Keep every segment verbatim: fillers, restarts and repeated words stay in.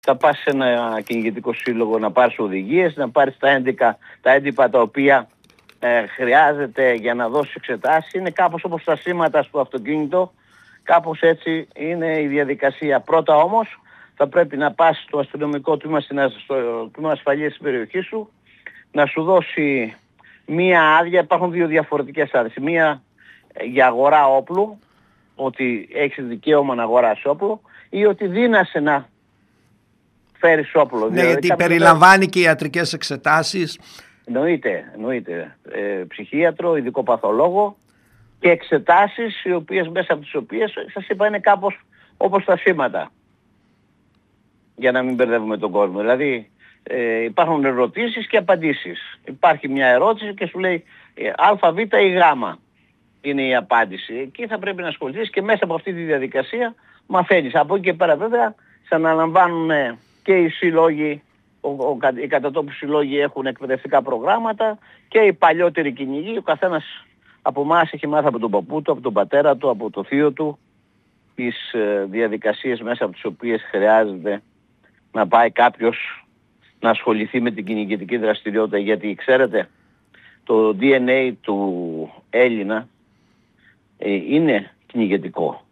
θα πας σε ένα κυνηγητικό σύλλογο να πάρεις οδηγίες, να πάρεις τα έντυπα τα, έντυπα τα οποία ε, χρειάζεται για να δώσεις εξετάσεις. Είναι κάπως όπως τα σήματα στο αυτοκίνητο, κάπως έτσι είναι η διαδικασία. Πρώτα όμως θα πρέπει να πας στο αστυνομικό τμήμα, στο τμήμα ασφαλείας της περιοχής σου, να σου δώσει μία άδεια. Υπάρχουν δύο διαφορετικές άδειες. Μία για αγορά όπλου, ότι έχεις δικαίωμα να αγοράσεις όπλο, ή ότι δύνασαι να φέρεις όπλο. Ναι, δηλαδή, γιατί περιλαμβάνει και ιατρικές εξετάσεις. Εννοείται, εννοείται. Ε, ψυχίατρο, ειδικό παθολόγο και εξετάσεις, οι οποίες, μέσα από τις οποίες, σας είπα, είναι κάπως όπως τα σήματα. Για να μην μπερδεύουμε τον κόσμο. Δηλαδή ε, υπάρχουν ερωτήσεις και απαντήσεις. Υπάρχει μια ερώτηση και σου λέει ε, α, β ή γ είναι η απάντηση. Εκεί θα πρέπει να ασχοληθείς και μέσα από αυτή τη διαδικασία μαθαίνεις. Από εκεί και πέρα βέβαια σε αναλαμβάνουν και οι σύλλογοι, ο, ο, οι κατατόπους σύλλογοι έχουν εκπαιδευτικά προγράμματα και οι παλιότεροι κυνηγοί. Ο καθένας από εμάς έχει μάθει από τον παππού του, από τον πατέρα του, από το θείο του τις ε, διαδικασίες μέσα από τις οποίες χρειάζεται να πάει κάποιος να ασχοληθεί με την κυνηγητική δραστηριότητα. Γιατί ξέρετε, το ντι εν έι του Έλληνα ε, είναι κυνηγετικό.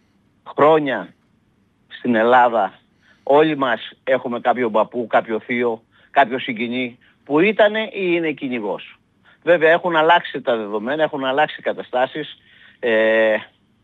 Χρόνια στην Ελλάδα όλοι μας έχουμε κάποιο παππού, κάποιο θείο, κάποιο συγγενή που ήτανε ή είναι κυνηγός. Βέβαια έχουν αλλάξει τα δεδομένα, έχουν αλλάξει οι καταστάσεις, ε,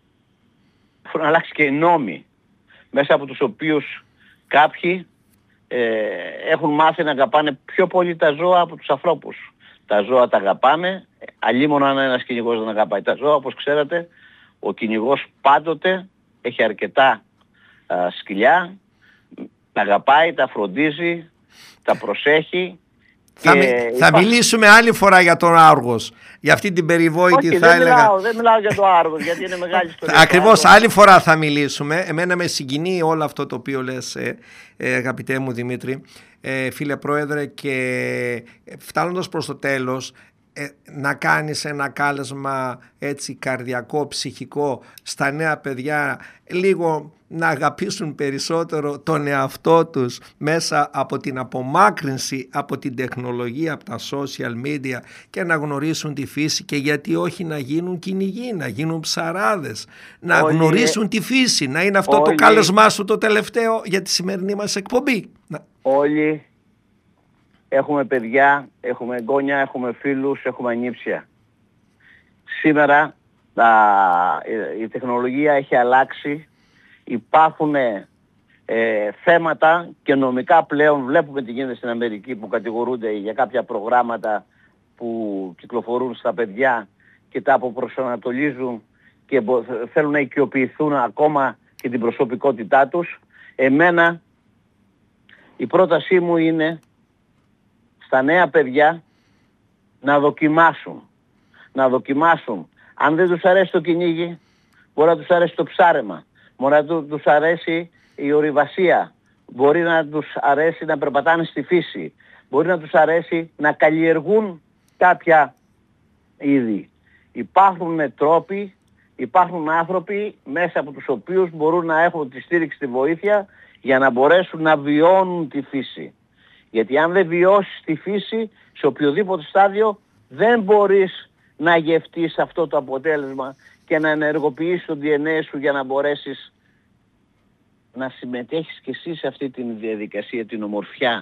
έχουν αλλάξει και οι νόμοι μέσα από τους οποίους κάποιοι ε, έχουν μάθει να αγαπάνε πιο πολύ τα ζώα από τους ανθρώπους. Τα ζώα τα αγαπάμε, αλλήμον αν ένας κυνηγός δεν αγαπάει τα ζώα. Όπως ξέρετε, ο κυνηγός πάντοτε έχει αρκετά α, σκυλιά, τα αγαπάει, τα φροντίζει, τα προσέχει. Θα, μι, θα υπάρχει... μιλήσουμε άλλη φορά για τον Άργος, για αυτή την περιβόητη. Όχι, θα δεν, έλεγα... μιλάω, δεν μιλάω για τον Άργος, γιατί είναι μεγάλη ιστορία. Ακριβώς, άλλη φορά θα μιλήσουμε. Εμένα με συγκινεί όλο αυτό το οποίο λες, ε, ε, αγαπητέ μου Δημήτρη, ε, φίλε Πρόεδρε, και φτάνοντας προς το τέλος, ε, να κάνεις ένα κάλεσμα έτσι καρδιακό, ψυχικό στα νέα παιδιά, λίγο να αγαπήσουν περισσότερο τον εαυτό τους μέσα από την απομάκρυνση από την τεχνολογία, από τα social media, και να γνωρίσουν τη φύση, και γιατί όχι να γίνουν κυνηγοί, να γίνουν ψαράδες, να όλοι, γνωρίσουν τη φύση. Να είναι αυτό όλοι, το κάλεσμά σου το τελευταίο για τη σημερινή μας εκπομπή. Όλοι έχουμε παιδιά, έχουμε εγγόνια, έχουμε φίλους, έχουμε ανήψια. Σήμερα τα, η τεχνολογία έχει αλλάξει. Υπάρχουν ε, θέματα και νομικά πλέον. Βλέπουμε τι γίνεται στην Αμερική, που κατηγορούνται για κάποια προγράμματα που κυκλοφορούν στα παιδιά και τα αποπροσανατολίζουν και θέλουν να οικειοποιηθούν ακόμα και την προσωπικότητά τους. Εμένα η πρότασή μου είναι στα νέα παιδιά να δοκιμάσουν. Να δοκιμάσουν. Αν δεν τους αρέσει το κυνήγι, μπορεί να τους αρέσει το ψάρεμα. Μπορεί να τους αρέσει η ορειβασία. Μπορεί να τους αρέσει να περπατάνε στη φύση. Μπορεί να τους αρέσει να καλλιεργούν κάποια είδη. Υπάρχουν τρόποι, υπάρχουν άνθρωποι μέσα από τους οποίους μπορούν να έχουν τη στήριξη, τη βοήθεια για να μπορέσουν να βιώνουν τη φύση. Γιατί αν δεν βιώσεις τη φύση σε οποιοδήποτε στάδιο, δεν μπορείς να γευτείς αυτό το αποτέλεσμα και να ενεργοποιήσεις το ντι εν έι σου για να μπορέσεις να συμμετέχεις και εσύ σε αυτή τη διαδικασία, την ομορφιά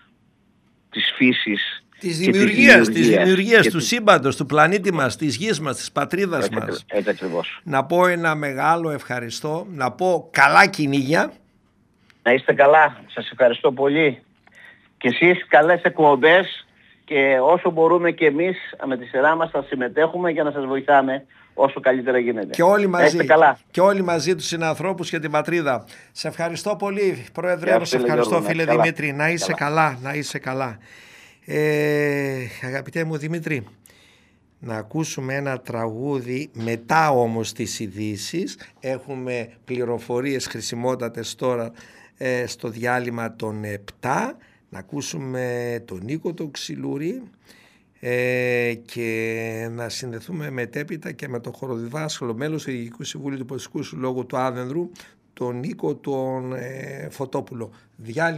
της φύσης, της δημιουργίας, της δημιουργίας του σύμπαντος, του πλανήτη μας, της γης μας, της πατρίδας έτσι, μας. Έτσι ακριβώς. Να πω ένα μεγάλο ευχαριστώ, να πω καλά κυνήγια. Να είστε καλά, σας ευχαριστώ πολύ. Και εσείς καλές εκπομπές, και όσο μπορούμε και εμείς με τη σειρά μας θα συμμετέχουμε για να σας βοηθάμε όσο καλύτερα γίνεται. Και όλοι μαζί, καλά. και όλοι μαζί τους συνανθρώπους και την πατρίδα. Σε ευχαριστώ πολύ, Πρόεδρε, σε ευχαριστώ Γιώργο, φίλε Δημήτρη. Να είσαι καλά, καλά να είσαι καλά. Ε, αγαπητέ μου Δημήτρη, να ακούσουμε ένα τραγούδι μετά όμως τις ειδήσεις. Έχουμε πληροφορίες χρησιμότατες τώρα ε, στο διάλειμμα των επτά. Να ακούσουμε τον Νίκο τον Ξυλούρη ε, και να συνδεθούμε μετέπειτα και με τον χοροδιδάσκαλο, μέλος του Διοικητικού Συμβουλίου του Πολιτικού Συλλόγου του Άδενδρου, τον Νίκο τον ε, Φωτόπουλο. Διάλειμμα.